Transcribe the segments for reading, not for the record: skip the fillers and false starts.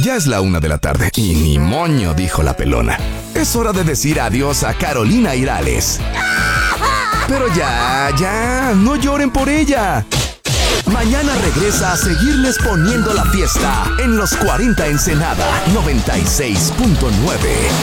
Ya es la 1 de la tarde y ni moño, dijo la pelona. Es hora de decir adiós a Carolina Irales. Pero ya, no lloren por ella. Mañana regresa a seguirles poniendo la fiesta en los 40 Ensenada 96.9.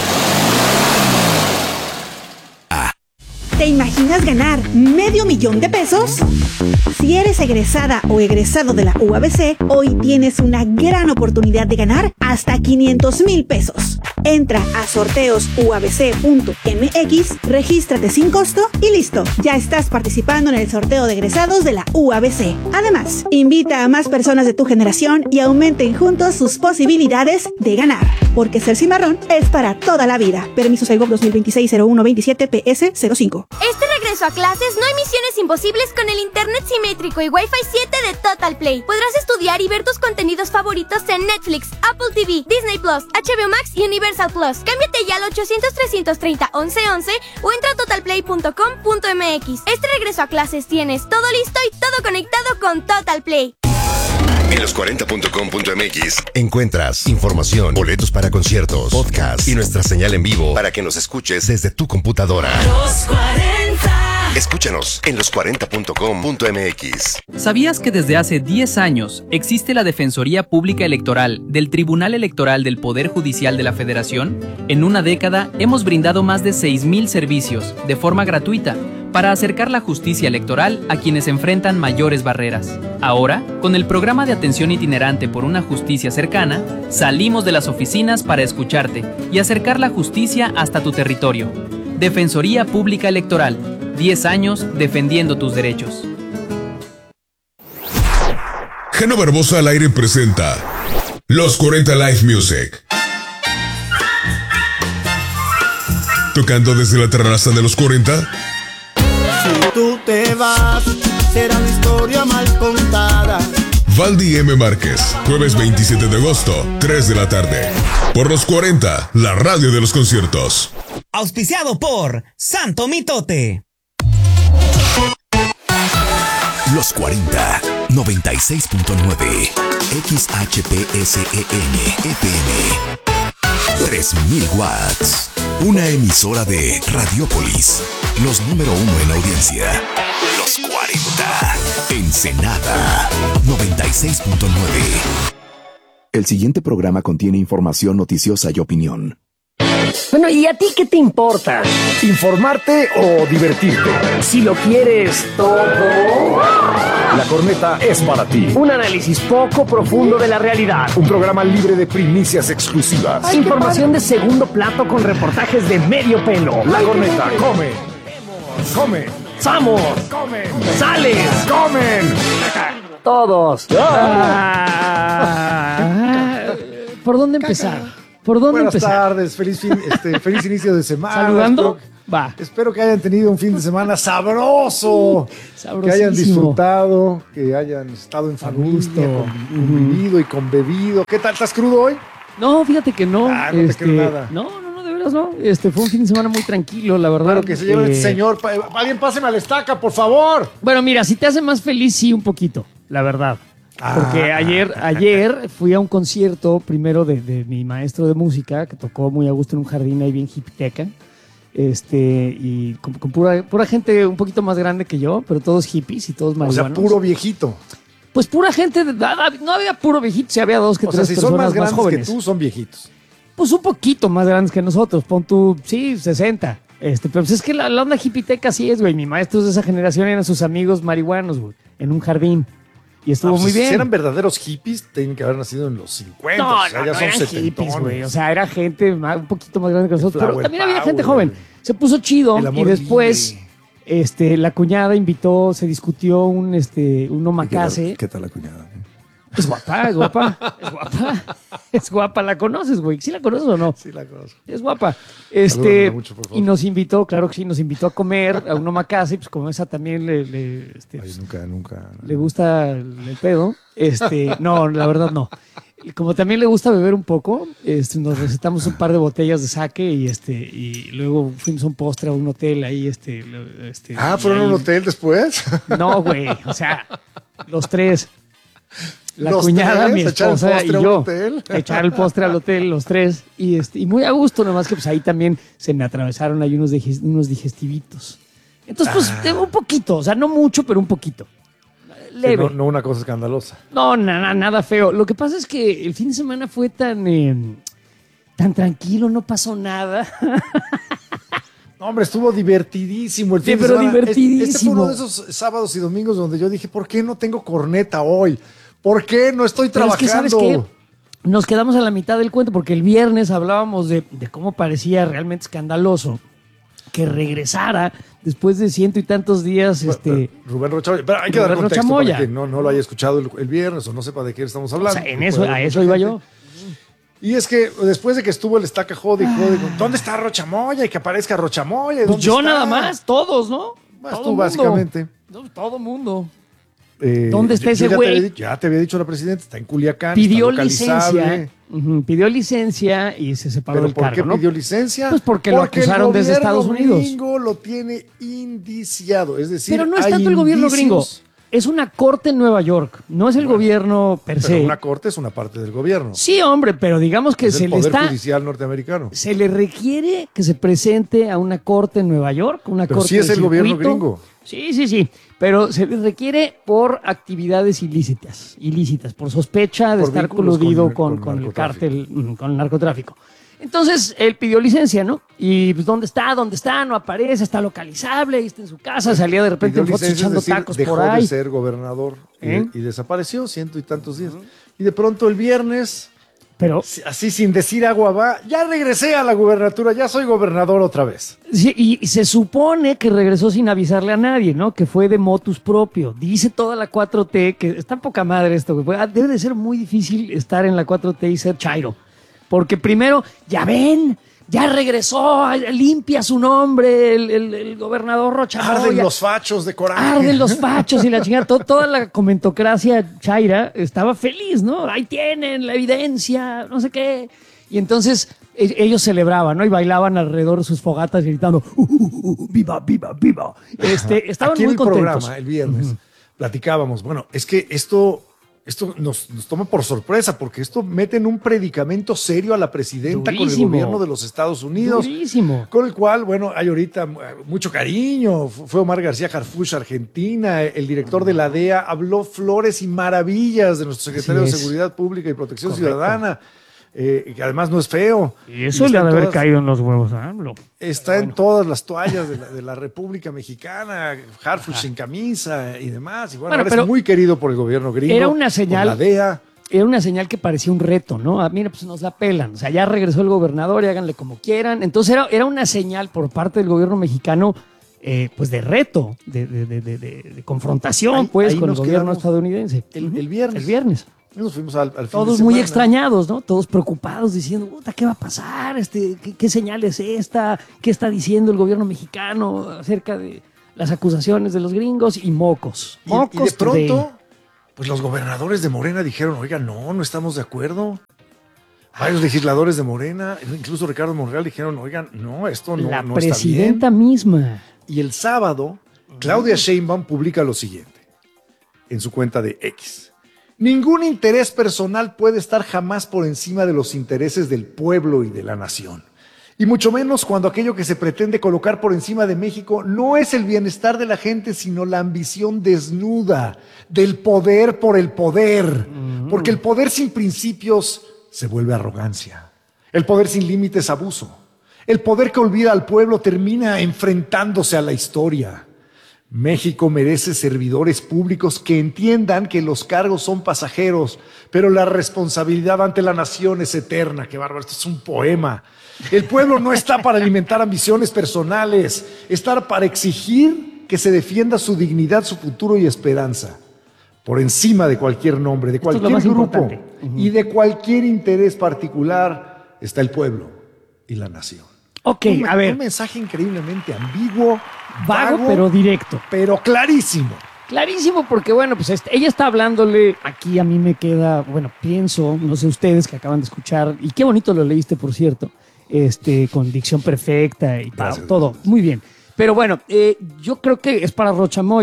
¿Te imaginas ganar $500,000 de pesos? Si eres egresada o egresado de la UABC, hoy tienes una gran oportunidad de ganar hasta $500,000 pesos. Entra a sorteosuabc.mx, regístrate sin costo y listo, ya estás participando en el sorteo de egresados de la UABC. Además, invita a más personas de tu generación y aumenten juntos sus posibilidades de ganar. Porque ser cimarrón es para toda la vida. Permiso Segov 2026-0127 PS05. Este regreso a clases no hay misiones imposibles con el internet simétrico y Wi-Fi 7 de Total Play. Podrás estudiar y ver tus contenidos favoritos en Netflix, Apple TV, Disney Plus, HBO Max y Universal Plus. Cámbiate ya al 800-330-1111 o entra a totalplay.com.mx. Este regreso a clases tienes todo listo y todo conectado con Total Play. En los40.com.mx encuentras información, boletos para conciertos, podcast y nuestra señal en vivo para que nos escuches desde tu computadora. Los 40. Escúchanos en los40.com.mx. ¿Sabías que desde hace 10 años existe la Defensoría Pública Electoral del Tribunal Electoral del Poder Judicial de la Federación? En una década hemos brindado más de 6,000 servicios de forma gratuita para acercar la justicia electoral a quienes enfrentan mayores barreras. Ahora, con el programa de atención itinerante por una justicia cercana, salimos de las oficinas para escucharte y acercar la justicia hasta tu territorio. Defensoría Pública Electoral, 10 años defendiendo tus derechos. Jano Barbosa al aire presenta Los 40 Live Music. Tocando desde la terraza de los 40. Si tú te vas, será una historia mal contada. Valdi M. Márquez, jueves 27 de agosto, 3 de la tarde. Por los 40, la radio de los conciertos. Auspiciado por Santo Mitote. Los 40, 96.9, XHPSEN, FM, 3000 watts. Una emisora de Radiópolis, los número 1 en audiencia. Los 40, Ensenada, 96.9. El siguiente programa contiene información noticiosa y opinión. Bueno, ¿y a ti qué te importa? ¿Informarte o divertirte? Si lo quieres todo, La Corneta es para ti. un análisis poco profundo de la realidad. Un programa libre de primicias exclusivas. Información de segundo plato con reportajes de medio pelo. La Corneta come. Come. ¡Vamos! Comen. ¡Sales! Comen. Todos. ¿Por dónde empezar? ¿Por dónde Buenas empezar? tardes, feliz inicio de semana. ¿Saludando? Va. Espero que hayan tenido un fin de semana sabroso. Que hayan disfrutado, que hayan estado en familia, convivido y conbebido. ¿Qué tal? ¿Estás crudo hoy? No, fíjate que no. No te creo nada. No, de veras no. Fue un fin de semana muy tranquilo, la verdad. Claro que se lleve este señor. Alguien páseme a la estaca, por favor. Bueno, mira, si te hace más feliz, sí, un poquito, la verdad. Porque ayer fui a un concierto primero de mi maestro de música, que tocó muy a gusto en un jardín ahí bien hipiteca. Y con pura gente un poquito más grande que yo, pero todos hippies y todos marihuanos. O sea, puro viejito. Pues pura gente, no había puro viejito, sí había dos que tres si personas son más grandes jóvenes. que tú, son viejitos. Pues un poquito más grandes que nosotros, pon tú, sí, 60. Pero pues es que la onda hipiteca sí es, güey. Mi maestro de esa generación eran sus amigos marihuanos, güey, en un jardín. Y estuvo muy bien. Si eran verdaderos hippies, tienen que haber nacido en los 50. No, o sea, ya son eran hippies, güey. O sea, era gente un poquito más grande que nosotros. Pero también había gente joven. Se puso chido y después la cuñada invitó, se discutió un omakase. ¿Qué tal la cuñada? Es guapa. Es guapa. ¿La conoces, güey? ¿Sí la conoces o no? Sí la conozco. Es guapa. Mucho, por favor. Y nos invitó, claro que sí, nos invitó a comer a un omakase, pues como esa también nunca. le gusta el pedo. No, la verdad no. Como también le gusta beber un poco, nos recetamos un par de botellas de sake y luego fuimos a un postre a un hotel ahí, ¿fueron a un hotel después? No, güey, o sea, los tres. la Los cuñada, tres, mi esposa y yo. Echar el postre al hotel, los tres. Y muy a gusto, nomás que pues ahí también se me atravesaron ahí unos digestivitos. Entonces, pues, un poquito, o sea, no mucho, pero un poquito. Leve. Sí, no una cosa escandalosa. No, nada feo. Lo que pasa es que el fin de semana fue tan tranquilo, no pasó nada. No, hombre, estuvo divertidísimo el fin de semana. Divertidísimo. Este fue uno de esos sábados y domingos donde yo dije, ¿por qué no tengo corneta hoy? ¿Por qué no estoy trabajando? Es que, ¿sabes qué? Nos quedamos a la mitad del cuento porque el viernes hablábamos de cómo parecía realmente escandaloso que regresara después de 100 y tantos días Rubén Rocha Moya. Pero hay que dar contexto para quien no lo haya escuchado el viernes o no sepa de qué estamos hablando. O sea, a eso iba yo. Y es que después de que estuvo el estaca jode, ¿dónde está Rocha Moya? Y que aparezca Rocha Moya. Pues yo nada más, todos, ¿no? Más tú, básicamente. No, todo mundo. ¿Dónde está ese güey? Ya te había dicho la presidenta, está en Culiacán. Pidió licencia. Pidió licencia y se separó del cargo. ¿Por qué pidió licencia? Pues porque lo acusaron desde Estados Unidos. El gobierno gringo lo tiene indiciado. Es decir, pero no es tanto el gobierno gringo. Es una corte en Nueva York. No es el gobierno per se. Pero una corte es una parte del gobierno. Sí, hombre, pero digamos que es el poder judicial norteamericano. Se le requiere que se presente a una corte en Nueva York, pero sí es el gobierno gringo. Sí. Pero se le requiere por actividades ilícitas, por sospecha de estar coludido con el cártel, con el narcotráfico. Entonces, él pidió licencia, ¿no? Y pues, ¿dónde está? No aparece, está localizable, ahí está en su casa, salía de repente en fotos echando tacos por ahí. Dejó de ser gobernador y desapareció 100 y tantos días. Y de pronto el viernes, pero así sin decir agua va, ya regresé a la gubernatura, ya soy gobernador otra vez. Sí, y se supone que regresó sin avisarle a nadie, ¿no? Que fue de motus propio. Dice toda la 4T, que está poca madre esto, güey. Debe de ser muy difícil estar en la 4T y ser chairo. Porque primero, ya ven, ya regresó, limpia su nombre, el gobernador Rocha Moya. Arden los fachos de coraje. Arden los fachos y la chingada. Toda la comentocracia chaira estaba feliz, ¿no? Ahí tienen la evidencia, no sé qué. Y entonces ellos celebraban, ¿no? Y bailaban alrededor de sus fogatas gritando, viva, viva, viva. Estaban aquí muy contentos. En el programa, el viernes, platicábamos, bueno, es que esto nos toma por sorpresa porque esto mete en un predicamento serio a la presidenta con el gobierno de los Estados Unidos. Durísimo. Con el cual, bueno, hay ahorita mucho cariño. Fue Omar García Harfuch, Argentina, el director de la DEA, habló flores y maravillas de nuestro secretario de Seguridad Pública y Protección Ciudadana. Que además no es feo. Y eso le ha de haber caído en los huevos a AMLO. Está en todas las toallas de la República Mexicana, Harfuch sin camisa y demás. Y bueno, ahora es muy querido por el gobierno gringo. Era una señal. Por la DEA. Era una señal que parecía un reto, ¿no? Mira, pues nos la pelan. O sea, ya regresó el gobernador y háganle como quieran. Entonces era una señal por parte del gobierno mexicano, pues de reto, de confrontación, con el gobierno estadounidense. El viernes. El viernes. Nos fuimos al fin todos de muy semana. Extrañados, ¿no? Todos preocupados, diciendo, puta, ¿qué va a pasar? ¿Qué señal es esta? ¿Qué está diciendo el gobierno mexicano acerca de las acusaciones de los gringos? Y mocos. Y de pronto, pues los gobernadores de Morena dijeron, oiga, no estamos de acuerdo. Varios legisladores de Morena, incluso Ricardo Monreal, dijeron, oigan, no, esto no está bien. La presidenta misma. Y el sábado, Claudia Sheinbaum publica lo siguiente en su cuenta de X. Ningún interés personal puede estar jamás por encima de los intereses del pueblo y de la nación. Y mucho menos cuando aquello que se pretende colocar por encima de México no es el bienestar de la gente, sino la ambición desnuda del poder por el poder. Porque el poder sin principios se vuelve arrogancia. El poder sin límites, abuso. El poder que olvida al pueblo termina enfrentándose a la historia. México merece servidores públicos que entiendan que los cargos son pasajeros, pero la responsabilidad ante la nación es eterna. ¡Qué bárbaro! Esto es un poema. El pueblo no está para alimentar ambiciones personales, está para exigir que se defienda su dignidad, su futuro y esperanza. Por encima de cualquier nombre, de cualquier grupo y de cualquier interés particular, está el pueblo y la nación. Ok, a ver. Un mensaje increíblemente ambiguo, vago, pero directo. Pero clarísimo. Clarísimo porque, bueno, pues ella está hablándole, aquí a mí me queda, bueno, pienso, no sé ustedes que acaban de escuchar, y qué bonito lo leíste, por cierto, con dicción perfecta y todo, muy bien. Pero bueno, yo creo que es para Rocha Moya,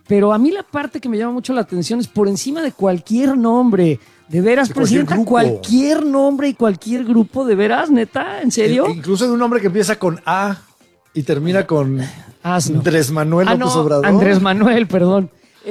pero a mí la parte que me llama mucho la atención es por encima de cualquier nombre. De veras, presidenta, cualquier nombre y cualquier grupo, de veras, neta, ¿en serio? Incluso de un nombre que empieza con A y termina con Andrés Manuel López Obrador. Andrés Manuel, perdón.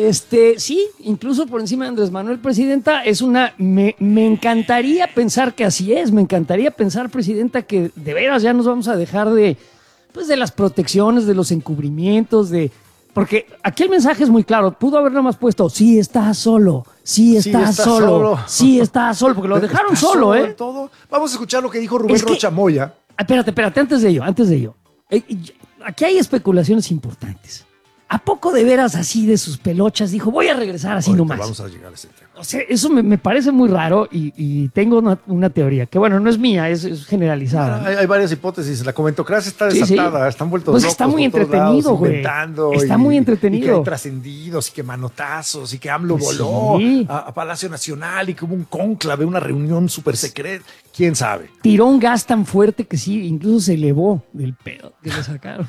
Sí, incluso por encima de Andrés Manuel, presidenta, me encantaría pensar que así es, me encantaría pensar, presidenta, que de veras ya nos vamos a dejar de las protecciones, de los encubrimientos, porque aquí el mensaje es muy claro, pudo haber nada más puesto, sí está solo, sí está solo, porque lo dejaron solo, ¿eh? Todo. Vamos a escuchar lo que dijo Rubén Rocha Moya. Espérate, antes de ello. Aquí hay especulaciones importantes. ¿A poco de veras así de sus pelochas dijo, voy a regresar así nomás? Vamos a llegar a ese tema. O sea, eso me parece muy raro y tengo una teoría, que bueno, no es mía, es generalizada. Hay varias hipótesis. La comentocracia está desatada, están vueltos locos. Está muy entretenido, güey. Está muy entretenido. Y que hay trascendidos, y que manotazos, y que AMLO voló a Palacio Nacional, y que hubo un cónclave, una reunión súper secreta. ¿Quién sabe? Tiró un gas tan fuerte que sí, incluso se elevó del pedo que le sacaron.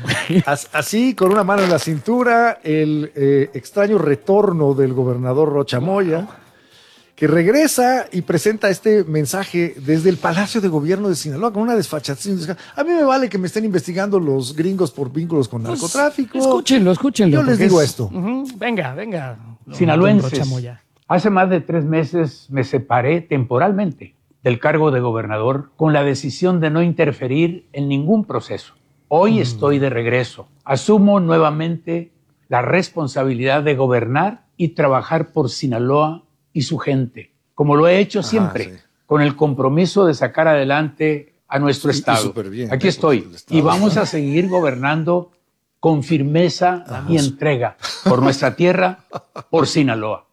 Así, con una mano en la cintura, el extraño retorno del gobernador Rocha Moya, que regresa y presenta este mensaje desde el Palacio de Gobierno de Sinaloa con una desfachatez. A mí me vale que me estén investigando los gringos por vínculos con narcotráfico. Escúchenlo. Yo les digo esto. Venga. Sinaloenses, hace más de 3 meses me separé temporalmente del cargo de gobernador con la decisión de no interferir en ningún proceso. Hoy estoy de regreso. Asumo nuevamente la responsabilidad de gobernar y trabajar por Sinaloa y su gente, como lo he hecho siempre, con el compromiso de sacar adelante a nuestro estado. Aquí estoy y vamos a seguir gobernando con firmeza y entrega por nuestra tierra, por Sinaloa.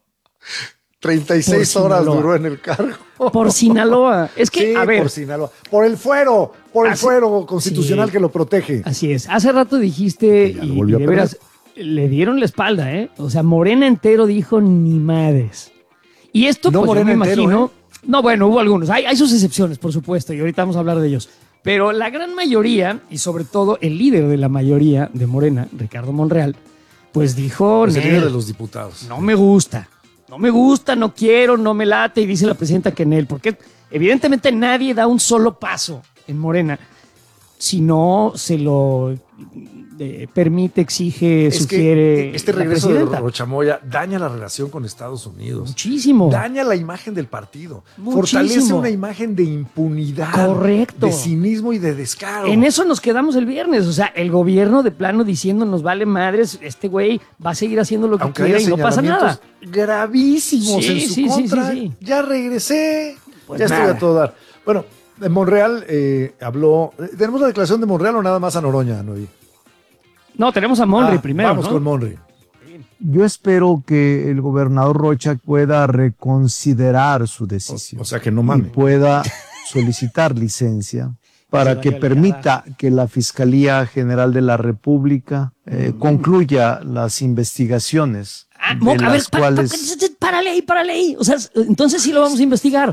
36 horas duró en el cargo. Por Sinaloa. Es que, a ver. Por Sinaloa. Por el fuero constitucional que lo protege. Así es. Hace rato dijiste, y de veras, le dieron la espalda, ¿eh? O sea, Morena entero dijo ni madres. Y esto, no, pues yo me imagino. No, bueno, hubo algunos. Hay sus excepciones, por supuesto, y ahorita vamos a hablar de ellos. Pero la gran mayoría, y sobre todo el líder de la mayoría de Morena, Ricardo Monreal, pues dijo. Es el líder de los diputados. No me gusta, no quiero, no me late, y dice la presidenta que en él, porque evidentemente nadie da un solo paso en Morena si no se lo permite, exige, sugiere. Este regreso de Rocha Moya daña la relación con Estados Unidos. Muchísimo. Daña la imagen del partido. Muchísimo. Fortalece una imagen de impunidad. Correcto. De cinismo y de descaro. En eso nos quedamos el viernes. O sea, el gobierno de plano diciendo nos vale madres, este güey va a seguir haciendo lo que quiera y no pasa nada. Gravísimos en su contra. Sí. Ya regresé. Pues ya estoy a todo dar. Bueno, Monreal habló. ¿Tenemos la declaración de Monreal o nada más a Noroña, Noy? No, tenemos a Monri primero. Vamos con Monri. Yo espero que el gobernador Rocha pueda reconsiderar su decisión. O sea, que no mame. Y pueda solicitar licencia para que permita que la Fiscalía General de la República concluya las investigaciones. A ver, párale ahí. O sea, entonces sí lo vamos a investigar.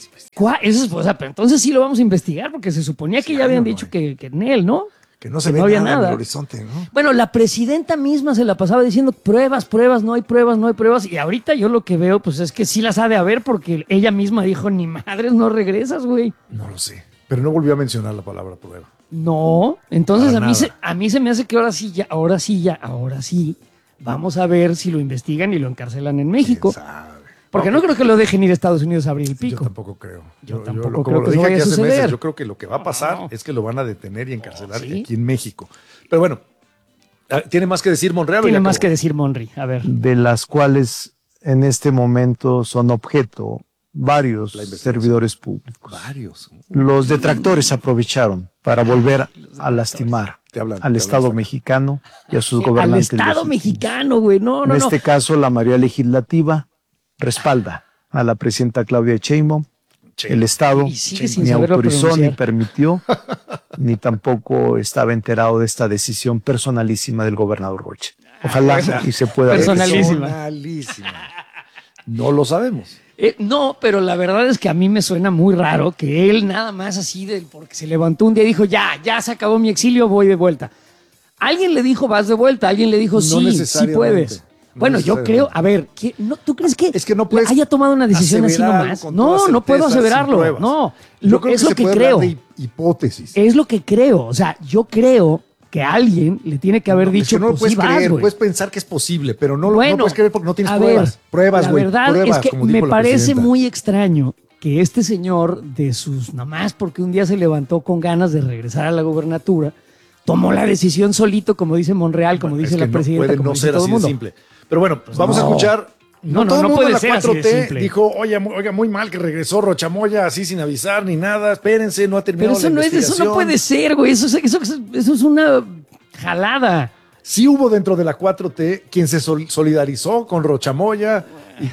Pero entonces sí lo vamos a investigar porque se suponía que ya habían dicho que en él, ¿no? Que no se ve nada en el horizonte, ¿no? Bueno, la presidenta misma se la pasaba diciendo pruebas, no hay pruebas. Y ahorita yo lo que veo, pues es que sí las ha de haber porque ella misma dijo, ni madres, no regresas, güey. No lo sé. Pero no volvió a mencionar la palabra prueba. No, entonces a mí se me hace que ahora sí, vamos a ver si lo investigan y lo encarcelan en México. Porque no creo que lo dejen ir a Estados Unidos a abrir el pico. Yo tampoco creo. Yo tampoco creo que eso vaya a suceder. Yo creo que lo que va a pasar es que lo van a detener y encarcelar aquí en México. Pero bueno, ¿tiene más que decir Monreal? Tiene más que decir Monri, a ver. De las cuales en este momento son objeto varios servidores públicos. Varios. Los detractores aprovecharon para volver a lastimar al Estado mexicano y a sus gobernantes. Al Estado mexicano, güey. No. En este caso, la mayoría legislativa respalda a la presidenta Claudia Sheinbaum. El Estado ni autorizó, ni permitió, ni tampoco estaba enterado de esta decisión personalísima del gobernador Rocha. Ojalá y se pueda. Personalísima. No lo sabemos. No, pero la verdad es que a mí me suena muy raro que él nada más así, porque se levantó un día y dijo, ya se acabó mi exilio, voy de vuelta. Alguien le dijo, vas de vuelta. Alguien le dijo, sí puedes. Bueno, yo creo, a ver, ¿tú crees que, haya tomado una decisión así nomás? No puedo aseverarlo. No, es lo que creo. Hipótesis. Es lo que creo. O sea, yo creo que alguien le tiene que haber dicho, no lo puedes creer, puedes pensar que es posible, pero no lo puedes creer porque no tienes pruebas. La verdad es que me parece muy extraño que este señor nomás porque un día se levantó con ganas de regresar a la gobernatura, tomó la decisión solito, como dice Monreal, como dice la presidenta, como dice todo el mundo. Simple. Pero bueno, vamos a escuchar. No puede ser así de simple. Dijo, oiga, muy mal que regresó Rochamoya así sin avisar ni nada. Espérense, no ha terminado la investigación. Eso no puede ser, güey. Eso es una jalada. Sí hubo dentro de la 4T quien se solidarizó con Rochamoya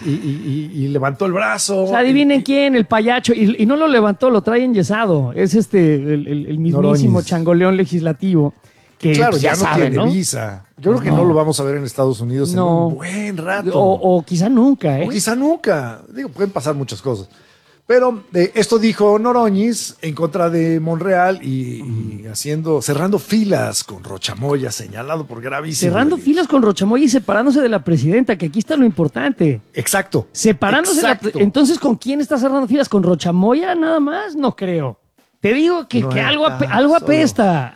y levantó el brazo. O sea, adivinen quién, el payacho. Y no lo levantó, lo trae enyesado. Es el mismísimo Noroñez. Changoleón legislativo. Que claro, pues, ya no sabe, tiene visa. Yo creo que no lo vamos a ver en Estados Unidos en un buen rato. O quizá nunca, ¿eh? O quizá nunca. Digo, pueden pasar muchas cosas. Pero esto dijo Noroñez en contra de Monreal y cerrando filas con Rochamoya, señalado por gravísimo. Cerrando filas con Rochamoya y separándose de la presidenta, que aquí está lo importante. Exacto. Separándose. Entonces, ¿con quién está cerrando filas? ¿Con Rochamoya nada más? No creo. Te digo que algo apesta,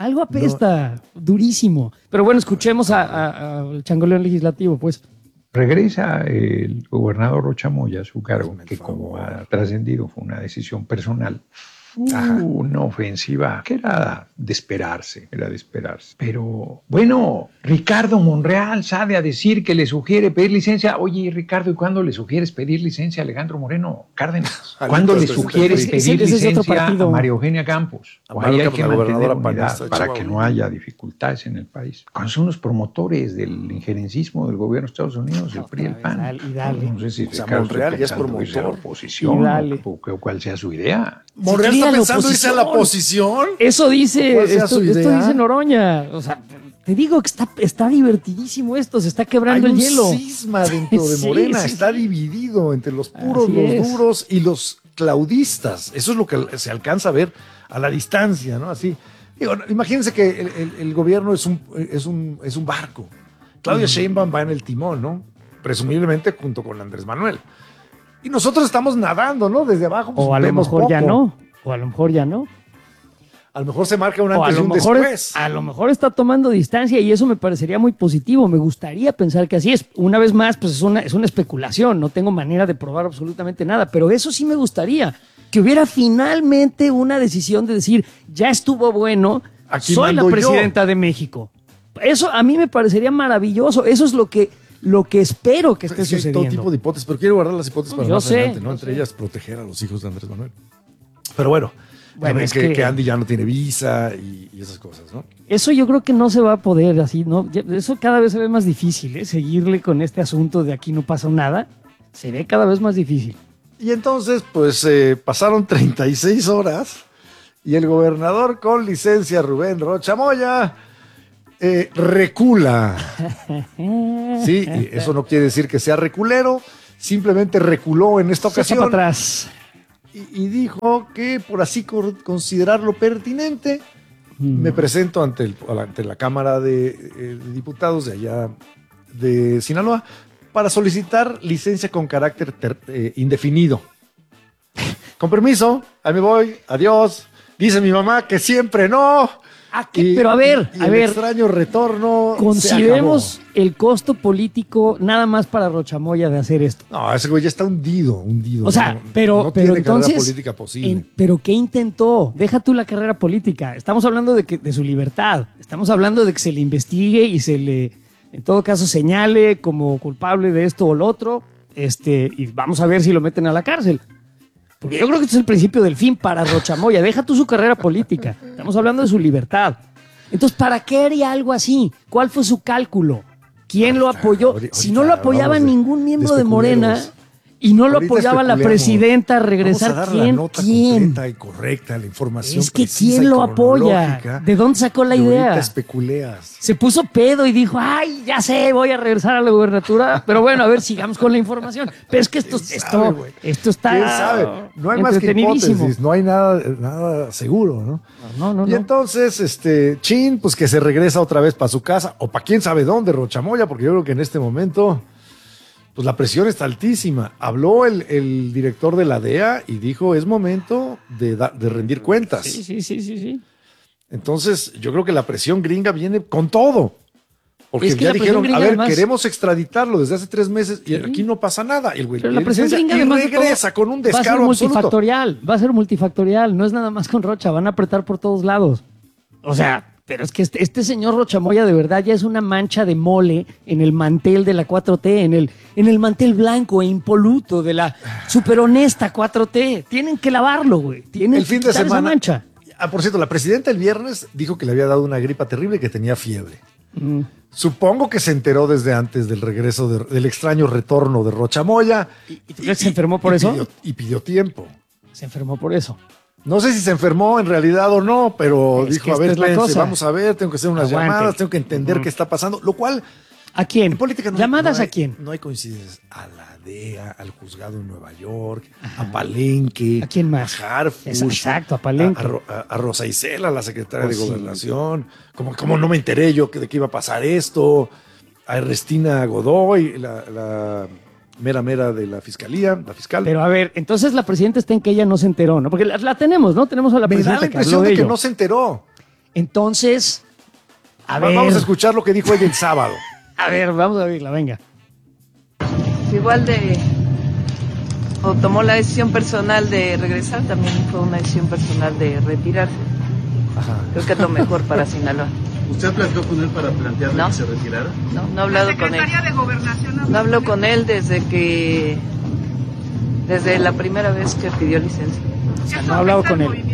durísimo. Pero bueno, escuchemos al Changoleón legislativo, pues. Regresa el gobernador Rochamoya a su cargo, que como ha trascendido fue una decisión personal. Una ofensiva que era de esperarse. Pero, bueno, Ricardo Monreal sale a decir que le sugiere pedir licencia. Oye, Ricardo, ¿y cuándo le sugieres pedir licencia a Alejandro Moreno Cárdenas? ¿Cuándo le sugieres pedir licencia a María Eugenia Campos? Ahí hay que mantener unidad para que no haya dificultades en el país. Cuando son los promotores del injerencismo del gobierno de Estados Unidos, el PRI y el PAN. No sé si Ricardo Monreal ya es promotor. de la oposición o cuál sea su idea. Monreal está pensando irse a la oposición. Eso dice, esto dice Noroña. O sea, te digo que está divertidísimo esto, se está quebrando el hielo. Hay un cisma dentro de Morena, está dividido entre los puros, los duros y los claudistas. Eso es lo que se alcanza a ver a la distancia, ¿no? Así. Digo, imagínense que el gobierno es un barco. Claudia Sheinbaum va en el timón, ¿no? Presumiblemente junto con Andrés Manuel. Y nosotros estamos nadando, ¿no? Desde abajo. Pues, o a lo mejor ya no. A lo mejor se marca un antes y un después. A lo mejor está tomando distancia y eso me parecería muy positivo. Me gustaría pensar que así es. Una vez más, pues es una especulación. No tengo manera de probar absolutamente nada. Pero eso sí me gustaría. Que hubiera finalmente una decisión de decir, ya estuvo bueno, soy la presidenta de México. Eso a mí me parecería maravilloso. Eso es lo que espero que esté sucediendo. Hay todo tipo de hipótesis, pero quiero guardar las hipótesis para más adelante, ¿no? Entre ellas, proteger a los hijos de Andrés Manuel. Pero bueno es que Andy ya no tiene visa y esas cosas, ¿no? Eso yo creo que no se va a poder así, ¿no? Eso cada vez se ve más difícil, ¿eh? Seguirle con este asunto de aquí no pasa nada, se ve cada vez más difícil. Y entonces, pues, pasaron 36 horas y el gobernador con licencia, Rubén Rochamoya, recula. Sí, eso no quiere decir que sea reculero, simplemente reculó en esta ocasión. Se echa para atrás. Y dijo que por así considerarlo pertinente, me presento ante la Cámara de Diputados de allá de Sinaloa para solicitar licencia con carácter indefinido. Con permiso, ahí me voy, adiós. Dice mi mamá que siempre no. Pero a ver, extraño retorno. Consideremos el costo político nada más para Rochamoya de hacer esto. No, ese güey ya está hundido. O sea, pero tiene entonces, carrera política posible. ¿Pero qué intentó? Deja tú la carrera política. Estamos hablando de su libertad. Estamos hablando de que se le investigue y se le, en todo caso, señale como culpable de esto o lo otro. Y vamos a ver si lo meten a la cárcel. Porque yo creo que este es el principio del fin para Rochamoya. Deja tú su carrera política. Estamos hablando de su libertad. Entonces, ¿para qué haría algo así? ¿Cuál fue su cálculo? ¿Quién lo apoyó? Si no lo apoyaba ningún miembro de Morena, Y no lo Ahorita apoyaba la presidenta a regresar. Vamos a dar ¿Quién? la nota completa y correcta, la información Es que precisa ¿quién y lo apoya? cronológica. ¿De dónde sacó la Y idea? ahorita especuleas. Se puso pedo y dijo, ay, ya sé, voy a regresar a la gubernatura. Pero bueno, a ver, sigamos con la información. Pero es que esto está ¿Quién sabe? No hay más que hipótesis, no hay nada seguro, ¿no? No. Y entonces, Chin, pues que se regresa otra vez para su casa, o para quién sabe dónde, Rochamoya, porque yo creo que en este momento, pues la presión está altísima. Habló el director de la DEA y dijo, es momento de rendir cuentas. Sí. Entonces, yo creo que la presión gringa viene con todo. Porque Es que ya la presión dijeron, gringa a ver, además- queremos extraditarlo desde hace 3 meses y aquí no pasa nada. El güey Pero la él presión dice, gringa y además de todo regresa con un va a ser descaro absoluto. va a ser multifactorial, no es nada más con Rocha, van a apretar por todos lados. O sea, pero es que este señor Rochamoya de verdad ya es una mancha de mole en el mantel de la 4T, en el mantel blanco e impoluto de la super honesta 4T. Tienen que lavarlo, güey. Tienen El fin que de quitar esa semana. mancha. Por cierto, la presidenta el viernes dijo que le había dado una gripa terrible y que tenía fiebre. Supongo que se enteró desde antes del regreso, del extraño retorno de Rochamoya. ¿Y tú crees que se enfermó por eso? Pidió tiempo. Se enfermó por eso. No sé si se enfermó en realidad o no, pero Es dijo, que a ver, esta es la espérense, cosa. vamos a ver, tengo que hacer unas Aguante. llamadas, tengo que entender qué está pasando, lo cual... ¿A quién? En política no ¿Llamadas no hay- a quién? No hay coincidencias. A la DEA, al juzgado en Nueva York, a Palenque. ¿A quién más? A Harfuch. Exacto, a Palenque. A Rosa Isela, la secretaria Pues de sí. Gobernación. Como no me enteré yo de que iba a pasar esto. A Ernestina Godoy, la mera de la fiscalía, la fiscal. Pero a ver, entonces la presidenta está en que ella no se enteró, ¿no? Porque la tenemos, ¿no? Tenemos a la me da presidenta la impresión habló de que ello. no se enteró. Entonces, a ver. Vamos a escuchar lo que dijo ella el sábado. A ver, vamos a verla, venga. Igual o tomó la decisión personal de regresar, también fue una decisión personal de retirarse. Creo que es lo mejor para Sinaloa. ¿Usted platicó con él para plantearle No. que se retirara? No he hablado con él. de Gobernación No hablo con él desde la primera vez que pidió licencia. O sea, no ha hablado con él.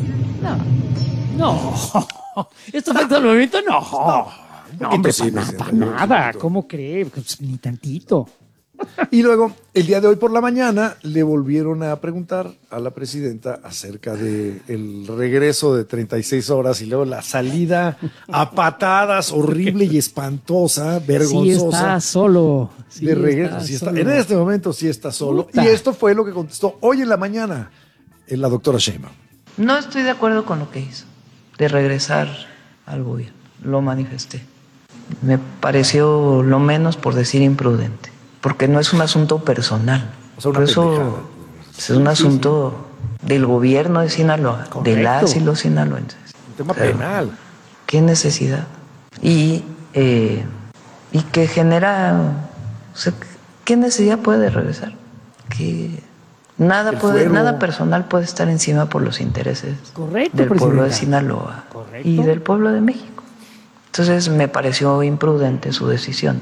No. ¿Esto afecta al movimiento? No, hombre, sí, para nada. ¿Cómo cree? Pues, ni tantito. Y luego, el día de hoy por la mañana, le volvieron a preguntar a la presidenta acerca del regreso de 36 horas y luego la salida a patadas horrible y espantosa, vergonzosa. Sí está solo. Sí de regreso. está Sí está- solo. en este momento sí está solo. Puta. Y esto fue lo que contestó hoy en la mañana la doctora Sheinbaum. No estoy de acuerdo con lo que hizo, de regresar al gobierno. Lo manifesté. Me pareció lo menos por decir imprudente, porque no es un asunto personal. O sea, una Por eso pendejada. es un asunto del gobierno de Sinaloa, de las y los sinaloenses. Un tema Pero, penal. ¿qué necesidad? Y que genera, o sea, ¿qué necesidad puede regresar? Que nada personal puede estar encima por los intereses Correcto, del pueblo de presidenta. Sinaloa Correcto. y del pueblo de México. Entonces me pareció imprudente su decisión.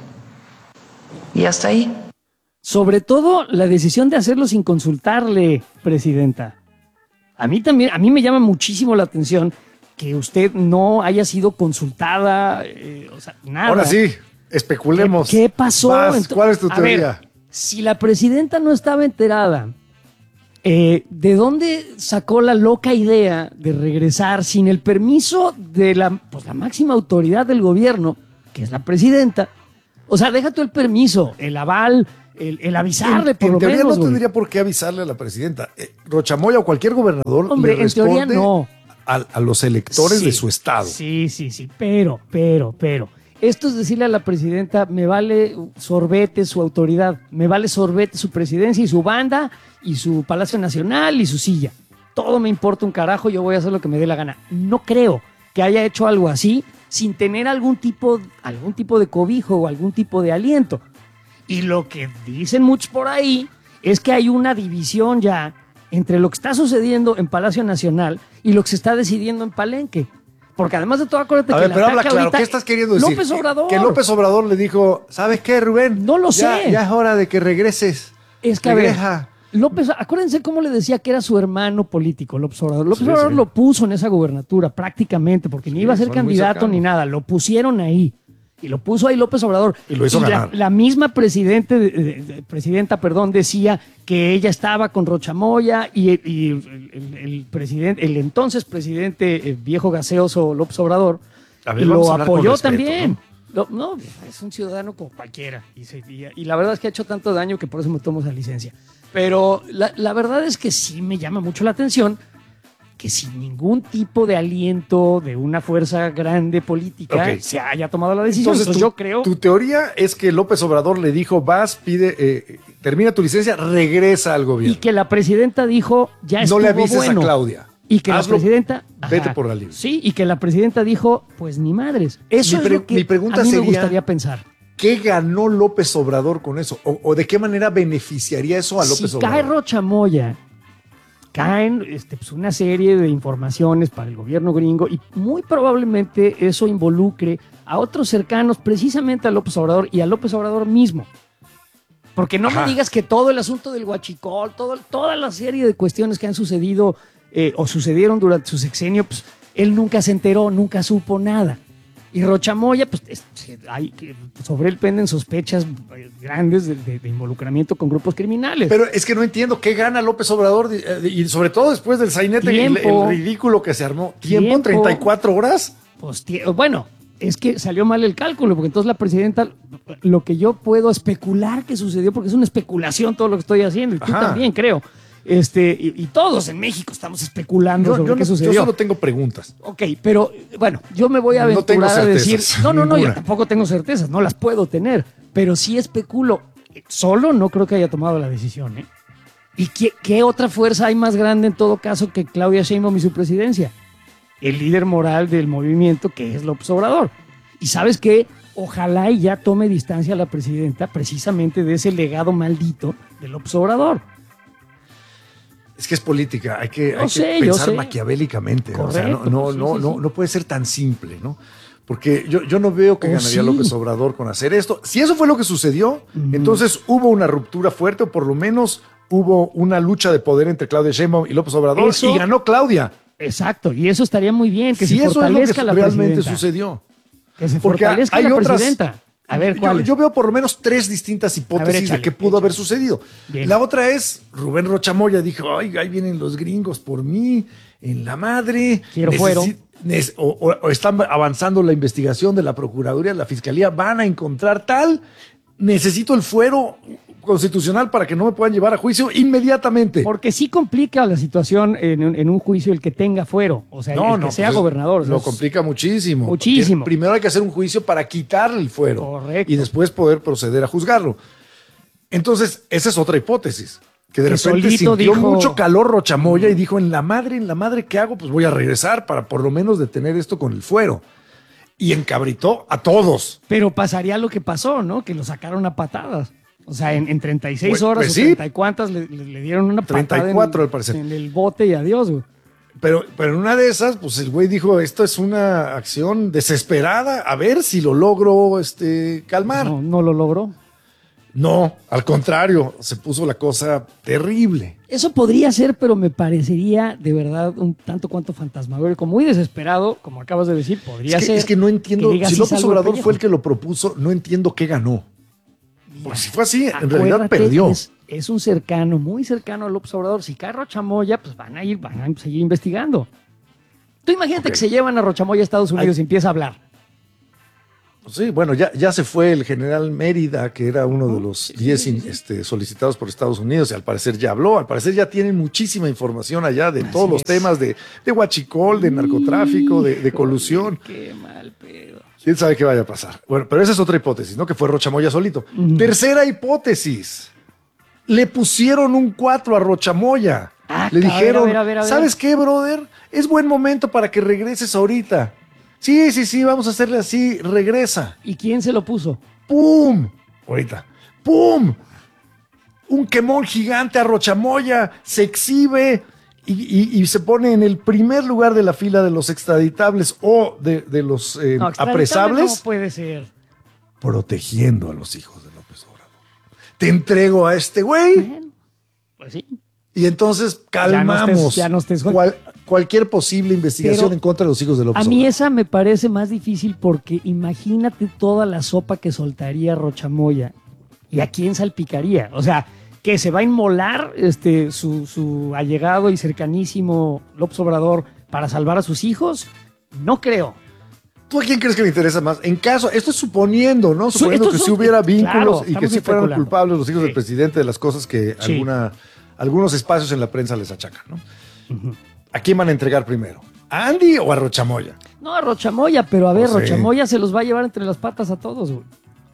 Y hasta ahí. Sobre todo la decisión de hacerlo sin consultarle, presidenta. A mí me llama muchísimo la atención que usted no haya sido consultada, o sea, nada. Ahora sí, especulemos. ¿Qué pasó? Vas, ¿cuál es tu A teoría? ver, si la presidenta no estaba enterada, ¿de dónde sacó la loca idea de regresar sin el permiso de la máxima autoridad del gobierno, que es la presidenta? O sea, deja tú el permiso, el aval, el avisarle por en lo teoría menos. no güey. tendría por qué avisarle a la presidenta. Rochamoya o cualquier gobernador Hombre, le en teoría responde no. a los electores Sí, de su estado. Sí, pero. Esto es decirle a la presidenta, me vale sorbete su autoridad, me vale sorbete su presidencia y su banda y su Palacio Nacional y su silla. Todo me importa un carajo, yo voy a hacer lo que me dé la gana. No creo que haya hecho algo así sin tener algún tipo de cobijo o algún tipo de aliento. Y lo que dicen muchos por ahí es que hay una división ya entre lo que está sucediendo en Palacio Nacional y lo que se está decidiendo en Palenque. Porque además de todo, acuérdate A que ver, el pero habla ataque claro, ahorita ¿qué estás queriendo decir? López Obrador. Que López Obrador le dijo, ¿sabes qué, Rubén? No lo Ya- sé. Ya es hora de que regreses. Es que, a ver, Regresa. López, acuérdense cómo le decía que era su hermano político, López Obrador. López Sí, Obrador sí. lo puso en esa gubernatura prácticamente, porque ni iba a ser son muy candidato cercanos. ni nada. Lo pusieron ahí. Y lo puso ahí López Obrador. Y lo hizo ganar. La misma presidenta, decía que ella estaba con Rocha Moya y el entonces presidente, viejo gaseoso López Obrador, lo apoyó también. No, es un ciudadano como cualquiera. Y la verdad es que ha hecho tanto daño que por eso me tomo esa licencia. Pero la verdad es que sí me llama mucho la atención que sin ningún tipo de aliento de una fuerza grande política se haya tomado la decisión. Entonces yo creo... Tu teoría es que López Obrador le dijo, termina tu licencia, regresa al gobierno. Y que la presidenta dijo, ya estuvo bueno. No le avises a Claudia. Y que la presidenta... Vete por la libre. Sí, y que la presidenta dijo, pues ni madres. Eso es lo que mi pregunta a mí me sería, gustaría pensar. ¿Qué ganó López Obrador con eso? ¿O de qué manera beneficiaría eso a López Obrador? Si cae Rocha Moya, caen pues una serie de informaciones para el gobierno gringo y muy probablemente eso involucre a otros cercanos precisamente a López Obrador y a López Obrador mismo. Porque no me digas que todo el asunto del huachicol, toda la serie de cuestiones que han sucedido o sucedieron durante su sexenio, pues él nunca se enteró, nunca supo nada. Y Rocha Moya, pues sobre él penden sospechas grandes de involucramiento con grupos criminales. Pero es que no entiendo qué gana López Obrador y sobre todo después del sainete, el ridículo que se armó. ¿Tiempo? ¿34 horas? Pues bueno, es que salió mal el cálculo, porque entonces la presidenta, lo que yo puedo especular que sucedió, porque es una especulación todo lo que estoy haciendo, y tú también creo. Y todos en México estamos especulando sobre qué sucedió. Yo solo tengo preguntas. Ok, pero bueno, yo me voy a aventurar a decir... No, yo tampoco tengo certezas, no las puedo tener, pero sí especulo. Solo no creo que haya tomado la decisión, ¿eh? ¿Y qué otra fuerza hay más grande en todo caso que Claudia Sheinbaum y su presidencia? El líder moral del movimiento, que es López Obrador. Y ¿sabes qué? Ojalá y ya tome distancia la presidenta precisamente de ese legado maldito de López Obrador. Es que es política, hay que pensar maquiavélicamente. Correcto, o sea, no puede ser tan simple, ¿no? Porque yo no veo que ganaría López Obrador con hacer esto. Si eso fue lo que sucedió, entonces hubo una ruptura fuerte, o por lo menos hubo una lucha de poder entre Claudia Sheinbaum y López Obrador, y ganó Claudia. Exacto, y eso estaría muy bien, que si se fortalezca la presidenta. Realmente sucedió. Que se fortalezca la presidenta. A ver, yo veo por lo menos 3 distintas hipótesis de qué pudo haber sucedido. Bien. La otra es, Rubén Rocha Moya dijo, ay, ahí vienen los gringos por mí, en la madre. Quiero fuero. O están avanzando la investigación de la Procuraduría, de la Fiscalía, van a encontrar tal, necesito el fuero constitucional para que no me puedan llevar a juicio inmediatamente. Porque sí complica la situación en un juicio el que tenga fuero, o sea, el que sea gobernador. Lo complica muchísimo. Muchísimo. Primero hay que hacer un juicio para quitarle el fuero. Correcto. Y después poder proceder a juzgarlo. Entonces, esa es otra hipótesis. Que de repente sintió mucho calor Rocha Moya y dijo, en la madre, ¿qué hago? Pues voy a regresar para por lo menos detener esto con el fuero. Y encabritó a todos. Pero pasaría lo que pasó, ¿no? Que lo sacaron a patadas. O sea, en 36 horas pues o 30 y cuantas le dieron una patada 34 al parecer. En el bote y adiós, güey. Pero en una de esas, pues el güey dijo, esto es una acción desesperada, a ver si lo logro calmar. No lo logró. No, al contrario, se puso la cosa terrible. Eso podría ser, pero me parecería de verdad un tanto cuanto fantasmagórico, muy desesperado, como acabas de decir, podría ser. Es que no entiendo, si López Obrador fue el que lo propuso, no entiendo qué ganó. Porque si fue así, en realidad perdió. Es un cercano, muy cercano a López Obrador. Si cae Rocha Moya, pues van a seguir investigando. Tú imagínate que se llevan a Rocha Moya a Estados Unidos y empieza a hablar. Sí, bueno, ya se fue el general Mérida, que era uno de los 10 solicitados por Estados Unidos, y al parecer ya habló. Al parecer ya tienen muchísima información allá de todos los temas de huachicol, de narcotráfico, de colusión. Qué mal pedo. ¿Quién sabe qué vaya a pasar? Bueno, pero esa es otra hipótesis, ¿no? Que fue Rocha Moya solito. Tercera hipótesis. Le pusieron un 4 a Rocha Moya. Le dijeron, a ver. ¿Sabes qué, brother? Es buen momento para que regreses ahorita. Sí, vamos a hacerle así, regresa. ¿Y quién se lo puso? ¡Pum! Ahorita. ¡Pum! Un quemón gigante a Rocha Moya, se exhibe y se pone en el primer lugar de la fila de los extraditables o de los apresables. ¿Cómo puede ser? Protegiendo a los hijos de López Obrador. Te entrego a este güey. Pues sí. Y entonces calmamos. Ya no estés cualquier posible investigación en contra de los hijos de López A mí Obrador. esa me parece más difícil porque imagínate toda la sopa que soltaría Rochamoya y a quién salpicaría. O sea, que se va a inmolar su allegado y cercanísimo López Obrador para salvar a sus hijos. No creo. ¿Tú a quién crees que le interesa más? En caso, esto es suponiendo, ¿no? Suponiendo que sí hubiera vínculos y que sí fueran culpables los hijos del presidente de las cosas que algunos espacios en la prensa les achacan, ¿no? ¿A quién van a entregar primero? ¿A Andy o a Rochamoya? No, a Rochamoya, pero a ver, Rochamoya se los va a llevar entre las patas a todos, güey.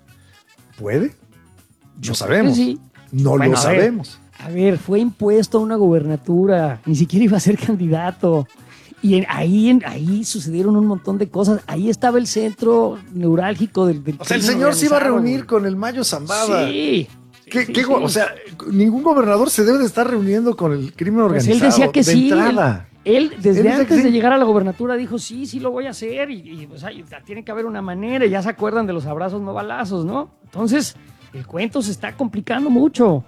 ¿Puede? No sabemos. Sí. No lo sabemos. A ver, fue impuesto a una gubernatura, ni siquiera iba a ser candidato. Y ahí sucedieron un montón de cosas. Ahí estaba el centro neurálgico del o sea, el señor se iba a reunir con el Mayo Zambada. Sí. O sea, ningún gobernador se debe de estar reuniendo con el crimen organizado. Él decía que sí. Entrada. Él desde antes de llegar a la gobernatura dijo, sí lo voy a hacer. Y o sea, tiene que haber una manera. Ya se acuerdan de los abrazos, no balazos, ¿no? Entonces, el cuento se está complicando mucho.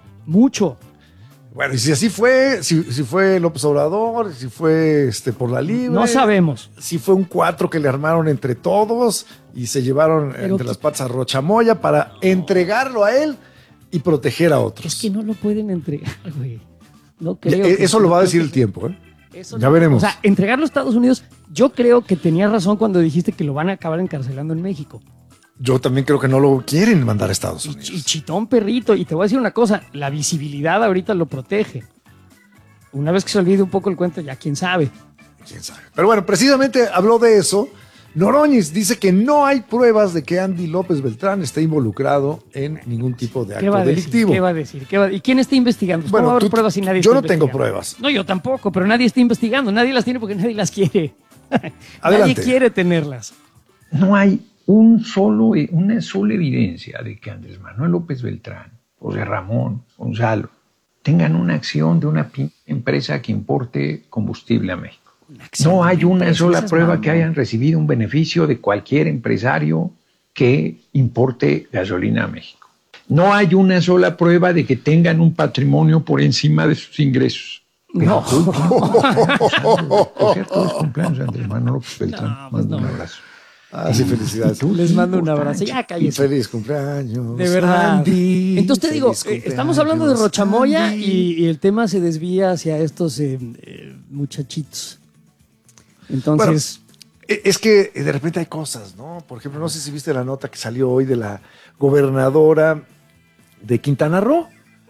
Bueno, y si así fue, si fue López Obrador, si fue por la libre. No sabemos. Si fue un 4 que le armaron entre todos y se llevaron entre las patas a Rochamoya para entregarlo a él y proteger a otros. Es que no lo pueden entregar, güey. No creo. Eso lo va a decir el tiempo, ¿eh? Ya veremos. O sea, entregarlo a Estados Unidos, yo creo que tenías razón cuando dijiste que lo van a acabar encarcelando en México. Yo también creo que no lo quieren mandar a Estados Unidos. Y chitón perrito. Y te voy a decir una cosa, la visibilidad ahorita lo protege. Una vez que se olvide un poco el cuento, ya quién sabe. Pero bueno, precisamente habló de eso. Noroñez dice que no hay pruebas de que Andy López Beltrán esté involucrado en ningún tipo de acto delictivo. ¿Qué va a decir? ¿Y quién está investigando? Bueno, ¿Cómo va a haber pruebas si nadie está yo no investigando? tengo pruebas. No, yo tampoco, pero nadie está investigando. Nadie las tiene porque nadie las quiere. Adelante. Nadie quiere tenerlas. No hay una sola evidencia de que Andrés Manuel López Beltrán, José Ramón, Gonzalo, tengan una acción de una empresa que importe combustible a México. No hay una sola prueba que hayan recibido un beneficio de cualquier empresario que importe gasolina a México. No hay una sola prueba de que tengan un patrimonio por encima de sus ingresos. No. Por cierto, es cumpleaños de Andrés Manuel López Beltrán. Mando un abrazo. Sí, felicidades. Les mando un abrazo. Ya cállese. Feliz cumpleaños. De verdad. Andy, entonces te digo, estamos hablando de Rochamoya y el tema se desvía hacia estos muchachitos. Entonces. Bueno, es que de repente hay cosas, ¿no? Por ejemplo, no sé si viste la nota que salió hoy de la gobernadora de Quintana Roo.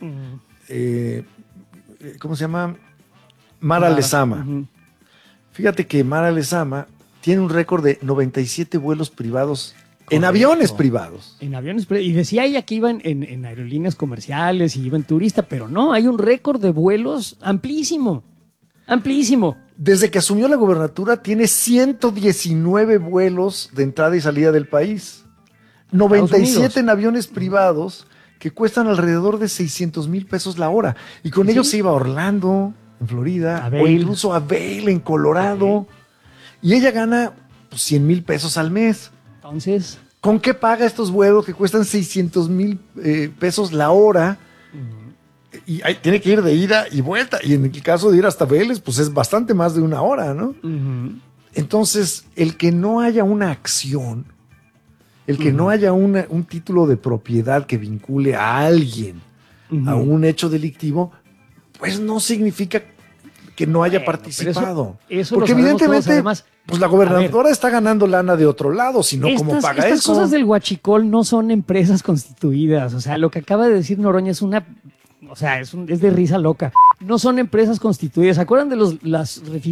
¿Cómo se llama? Mara Lezama. Fíjate que Mara Lezama tiene un récord de 97 vuelos privados. Correcto. En aviones privados. En aviones privados. Y decía ella que iban en aerolíneas comerciales y iba en turista, pero no, hay un récord de vuelos amplísimo. Amplísimo. Desde que asumió la gobernatura tiene 119 vuelos de entrada y salida del país. 97 en aviones privados que cuestan alrededor de 600,000 pesos la hora. Y con ellos se iba a Orlando, en Florida, o incluso a Vail, en Colorado. Y ella gana 100,000 pesos al mes. Entonces, ¿con qué paga estos vuelos que cuestan 600,000 pesos la hora? Y tiene que ir de ida y vuelta. Y en el caso de ir hasta Vélez, pues es bastante más de una hora, ¿no? Entonces, el que no haya una acción, el que no haya un título de propiedad que vincule a alguien a un hecho delictivo, pues no significa que no haya participado. Eso porque evidentemente todos, además, pues la gobernadora está ganando lana de otro lado, si no, ¿cómo paga estas eso? Cosas del huachicol no son empresas constituidas. O sea, lo que acaba de decir Noroña es una... O sea, es de risa loca. No son empresas constituidas. ¿Se acuerdan de las refinerías